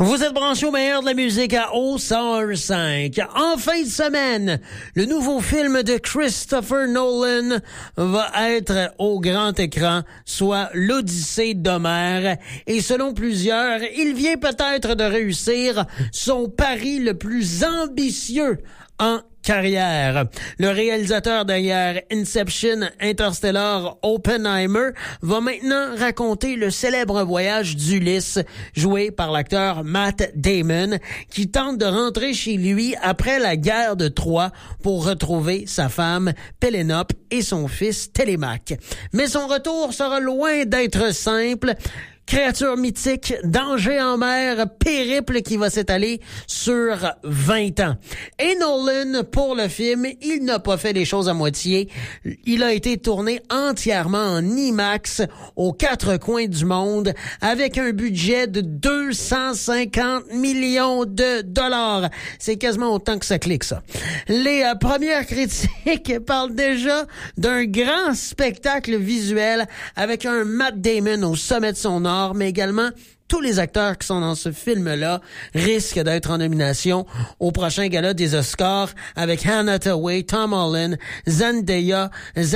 Vous êtes branchés au meilleur de la musique à O105. En fin de semaine, le nouveau film de Christopher Nolan va être au grand écran, soit l'Odyssée d'Homère. Et selon plusieurs, il vient peut-être de réussir son pari le plus ambitieux en carrière. Le réalisateur derrière Inception, Interstellar, Oppenheimer va maintenant raconter le célèbre voyage d'Ulysse, joué par l'acteur Matt Damon, qui tente de rentrer chez lui après la guerre de Troie pour retrouver sa femme Pénélope et son fils Télémaque. Mais son retour sera loin d'être simple. Créature mythique, danger en mer, périple qui va s'étaler sur 20 ans. Et Nolan, pour le film, il n'a pas fait les choses à moitié. Il a été tourné entièrement en IMAX aux quatre coins du monde avec un budget de 250 millions de dollars. C'est quasiment autant que ça clique, ça. Les premières critiques parlent déjà d'un grand spectacle visuel avec un Matt Damon au sommet de son art, mais également tous les acteurs qui sont dans ce film-là risquent d'être en nomination au prochain gala des Oscars avec Anne Hathaway, Tom Holland, Zendaya,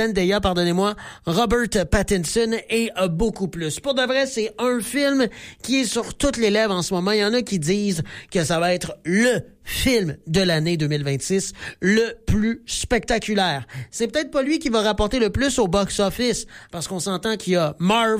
Robert Pattinson et beaucoup plus. Pour de vrai, c'est un film qui est sur toutes les lèvres en ce moment. Il y en a qui disent que ça va être le film de l'année 2026, le plus spectaculaire. C'est peut-être pas lui qui va rapporter le plus au box-office, parce qu'on s'entend qu'il y a Marvel,